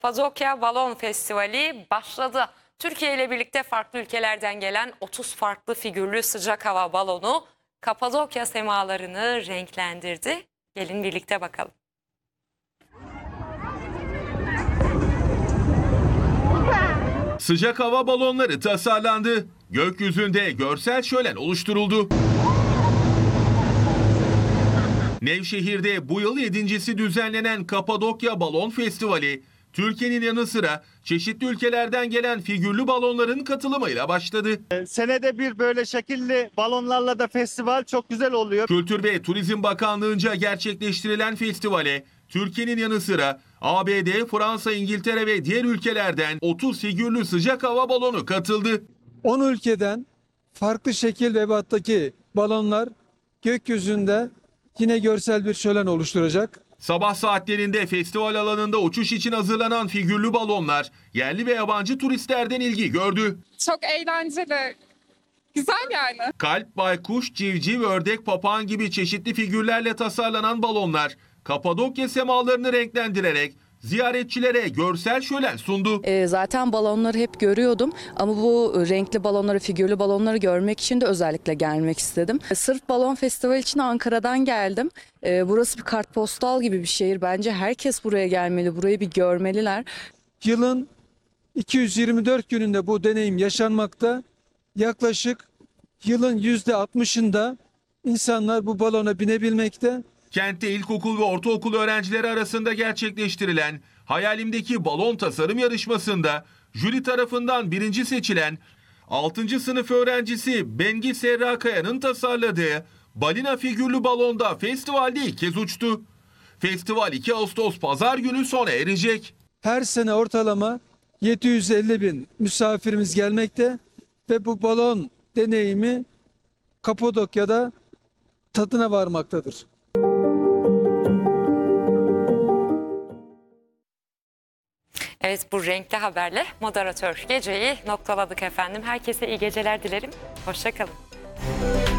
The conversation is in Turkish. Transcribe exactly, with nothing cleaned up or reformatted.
Kapadokya Balon Festivali başladı. Türkiye ile birlikte farklı ülkelerden gelen otuz farklı figürlü sıcak hava balonu Kapadokya semalarını renklendirdi. Gelin birlikte bakalım. Sıcak hava balonları tasarlandı. Gökyüzünde görsel şölen oluşturuldu. Nevşehir'de bu yıl yedincisi düzenlenen Kapadokya Balon Festivali, Türkiye'nin yanı sıra çeşitli ülkelerden gelen figürlü balonların katılımıyla başladı. Senede bir böyle şekilli balonlarla da festival çok güzel oluyor. Kültür ve Turizm Bakanlığı'nca gerçekleştirilen festivale, Türkiye'nin yanı sıra A B D, Fransa, İngiltere ve diğer ülkelerden otuz figürlü sıcak hava balonu katıldı. on ülkeden farklı şekil ve ebattaki balonlar gökyüzünde yine görsel bir şölen oluşturacak. Sabah saatlerinde festival alanında uçuş için hazırlanan figürlü balonlar yerli ve yabancı turistlerden ilgi gördü. Çok eğlenceli. Güzel yani. Kalp, baykuş, civciv, ördek, papağan gibi çeşitli figürlerle tasarlanan balonlar Kapadokya semalarını renklendirerek ziyaretçilere görsel şölen sundu. E, zaten balonları hep görüyordum ama bu renkli balonları, figürlü balonları görmek için de özellikle gelmek istedim. E, sırf balon festivali için Ankara'dan geldim. E, burası bir kartpostal gibi bir şehir. Bence herkes buraya gelmeli, burayı bir görmeliler. Yılın iki yüz yirmi dört gününde bu deneyim yaşanmakta. Yaklaşık yılın yüzde altmışında insanlar bu balona binebilmekte. Kentte ilkokul ve ortaokul öğrencileri arasında gerçekleştirilen Hayalimdeki Balon Tasarım Yarışması'nda jüri tarafından birinci seçilen altıncı sınıf öğrencisi Bengi Serrakaya'nın tasarladığı balina figürlü balonda festivalde ilk kez uçtu. Festival iki Ağustos Pazar günü sona erecek. Her sene ortalama yedi yüz elli bin misafirimiz gelmekte ve bu balon deneyimi Kapadokya'da tadına varmaktadır. Evet, bu renkli haberle moderatör geceyi noktaladık efendim. Herkese iyi geceler dilerim. Hoşça kalın.